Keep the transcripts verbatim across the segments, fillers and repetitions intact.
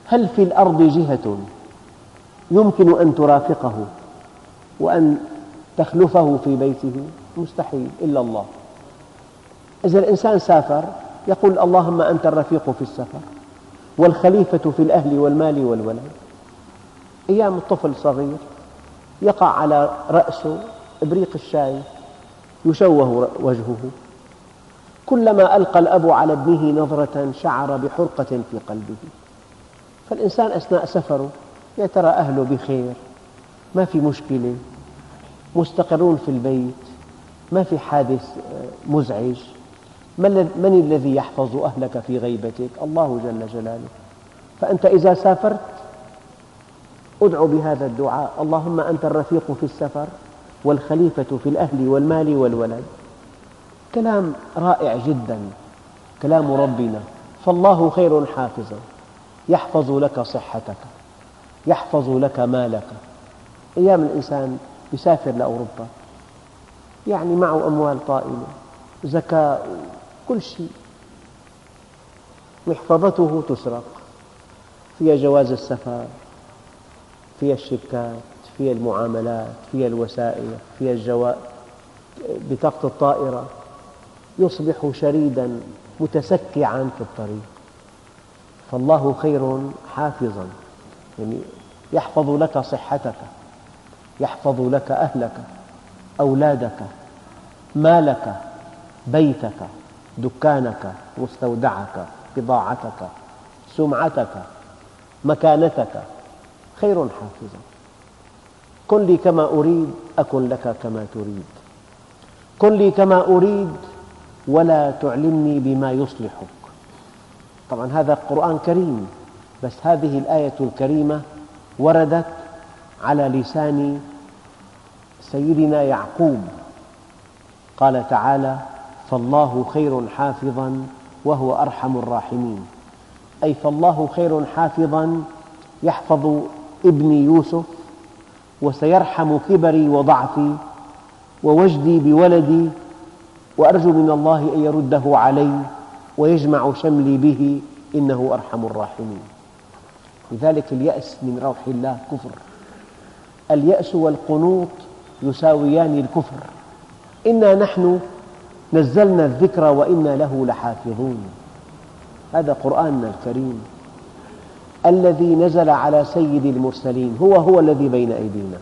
هل في الأرض جهة يمكن أن ترافقه وأن تخلفه في بيته؟ مستحيل إلا الله. إذا الإنسان سافر يقول اللهم أنت الرفيق في السفر والخليفة في الأهل والمال والولد. أيام الطفل صغير يقع على رأسه إبريق الشاي يشوه وجهه، كلما ألقى الأب على ابنه نظرة شعر بحرقة في قلبه. فالإنسان أثناء سفره يا ترى أهله بخير، ما في مشكلة، مستقرون في البيت، ما في حادث مزعج. من الذي يحفظ أهلك في غيبتك؟ الله جل جلاله. فأنت إذا سافرت ادعو بهذا الدعاء: اللهم أنت الرفيق في السفر والخليفة في الأهل والمال والولد. كلام رائع جدا، كلام ربنا. فالله خير حافظا، يحفظ لك صحتك، يحفظ لك مالك. أيام الإنسان يسافر لأوروبا يعني معه أموال طائلة، زكاة، كل شيء، محفظته تسرق، فيها جواز السفر، فيها الشيكات، فيها المعاملات، فيها الوسائل، فيها الجوائز، بطاقة الطائرة. يصبح شريدا متسكعا في الطريق. فالله خير حافظا، يعني يحفظ لك صحتك، يحفظ لك أهلك، أولادك، مالك، بيتك، دكانك، مستودعك، بضاعتك، سمعتك، مكانتك. خير حافظا. كن لي كما أريد أكن لك كما تريد، كن لي كما أريد ولا تعلمني بما يصلحك. طبعا هذا قرآن كريم، بس هذه الآية الكريمة وردت على لسان سيدنا يعقوب. قال تعالى: فالله خير حافظا وهو أرحم الراحمين. أي فالله خير حافظا يحفظ ابني يوسف، وسيرحم كبري وضعفي ووجدي بولدي، وأرجو من الله أن يرده علي ويجمع شملي به، إنه أرحم الراحمين. لذلك اليأس من روح الله كفر. اليأس والقنوط يساويان الكفر. إنا نحن نزلنا الذكر وإنا له لحافظون. هذا قرآننا الكريم الذي نزل على سيد المرسلين، هو هو الذي بين أيدينا،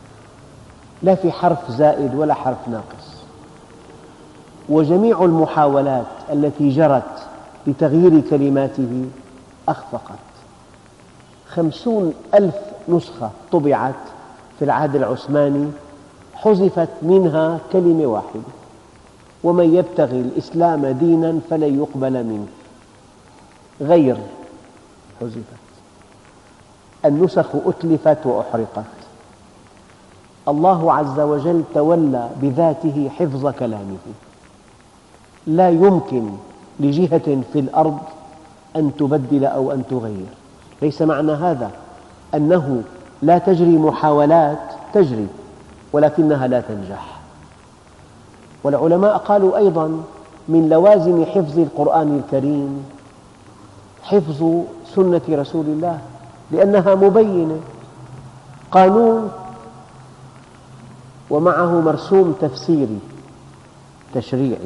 لا في حرف زائد ولا حرف ناقص. وجميع المحاولات التي جرت لتغيير كلماته أخفقت. خمسون ألف نسخة طبعت في العهد العثماني، حذفت منها كلمة واحدة: ومن يبتغي الإسلام دينا فلن يقبل منه. غير حذفت. النسخ أتلفت وأحرقت. الله عز وجل تولى بذاته حفظ كلامه. لا يمكن لجهة في الأرض أن تبدل أو أن تغير. ليس معنى هذا أنه لا تجري محاولات، تجري ولكنها لا تنجح. والعلماء قالوا أيضا من لوازم حفظ القرآن الكريم حفظ سنة رسول الله، لأنها مبينة، قانون ومعه مرسوم تفسيري تشريعي.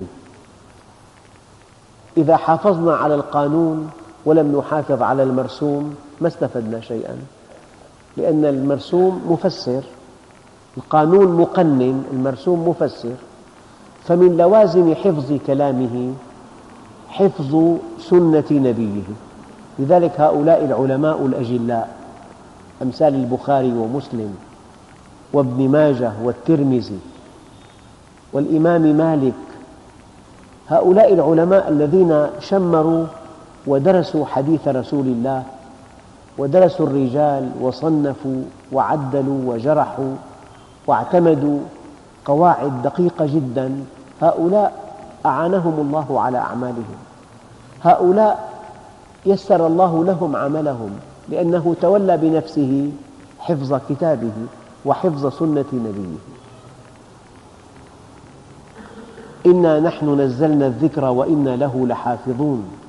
إذا حافظنا على القانون ولم نحافظ على المرسوم ما استفدنا شيئا، لأن المرسوم مفسر، القانون مقنن، المرسوم مفسر. فمن لوازم حفظ كلامه حفظ سنة نبيه. لذلك هؤلاء العلماء الأجلاء أمثال البخاري ومسلم وابن ماجه والترمذي والإمام مالك، هؤلاء العلماء الذين شمروا ودرسوا حديث رسول الله ودرسوا الرجال وصنفوا وعدلوا وجرحوا واعتمدوا قواعد دقيقة جدا، هؤلاء أعانهم الله على أعمالهم. هؤلاء يسر الله لهم عملهم، لأنه تولى بنفسه حفظ كتابه وحفظ سنة نبيه. إنا نحن نزلنا الذكر وإنا له لحافظون.